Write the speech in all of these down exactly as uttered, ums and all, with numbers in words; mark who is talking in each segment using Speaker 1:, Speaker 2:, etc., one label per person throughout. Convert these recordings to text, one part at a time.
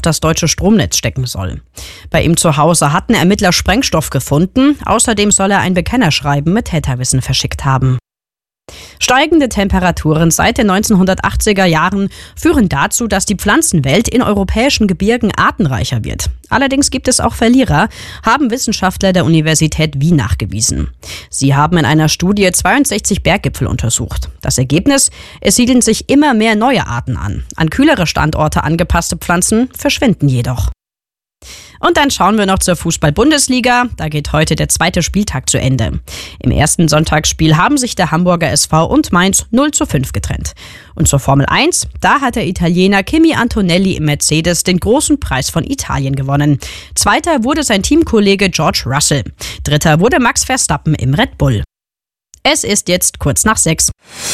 Speaker 1: das deutsche Stromnetz stecken soll. Bei ihm zu Hause hatten Ermittler Sprengstoff gefunden. Außerdem soll er ein Bekennerschreiben mit Täterwissen verschickt haben. Steigende Temperaturen seit den neunzehnhundertachtziger Jahren führen dazu, dass die Pflanzenwelt in europäischen Gebirgen artenreicher wird. Allerdings gibt es auch Verlierer, haben Wissenschaftler der Universität Wien nachgewiesen. Sie haben in einer Studie zweiundsechzig Berggipfel untersucht. Das Ergebnis: Es siedeln sich immer mehr neue Arten an. An kühlere Standorte angepasste Pflanzen verschwinden jedoch. Und dann schauen wir noch zur Fußball-Bundesliga. Da geht heute der zweite Spieltag zu Ende. Im ersten Sonntagsspiel haben sich der Hamburger S V und Mainz null zu fünf getrennt. Und zur Formel eins, da hat der Italiener Kimi Antonelli im Mercedes den großen Preis von Italien gewonnen. Zweiter wurde sein Teamkollege George Russell. Dritter wurde Max Verstappen im Red Bull. Es ist jetzt kurz nach sechs.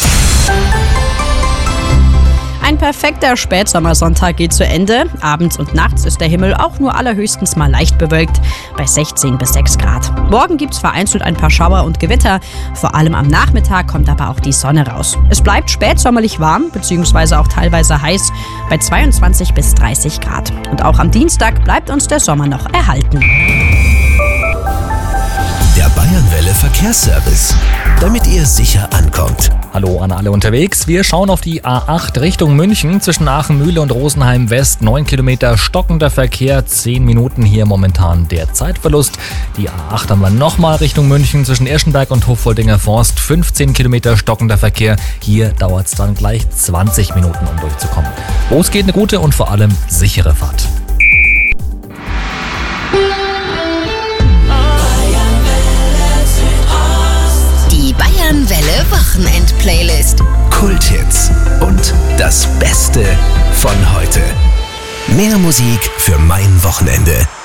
Speaker 1: Ein perfekter Spätsommersonntag geht zu Ende. Abends und nachts ist der Himmel auch nur allerhöchstens mal leicht bewölkt, bei sechzehn bis sechs Grad. Morgen gibt's vereinzelt ein paar Schauer und Gewitter. Vor allem am Nachmittag kommt aber auch die Sonne raus. Es bleibt spätsommerlich warm, beziehungsweise auch teilweise heiß, bei zweiundzwanzig bis dreißig Grad. Und auch am Dienstag bleibt uns der Sommer noch erhalten.
Speaker 2: Der Bayernwelle Verkehrsservice, damit ihr sicher ankommt.
Speaker 3: Hallo an alle unterwegs. Wir schauen auf die A acht Richtung München zwischen Aachen-Mühle und Rosenheim West. neun Kilometer stockender Verkehr, zehn Minuten hier momentan der Zeitverlust. Die A acht haben wir nochmal Richtung München zwischen Irschenberg und Hoffoldinger Forst. fünfzehn Kilometer stockender Verkehr. Hier dauert es dann gleich zwanzig Minuten, um durchzukommen. Los geht eine gute und vor allem sichere Fahrt.
Speaker 4: Bayernwelle Wochenend-Playlist.
Speaker 2: Kulthits und das Beste von heute. Mehr Musik für mein Wochenende.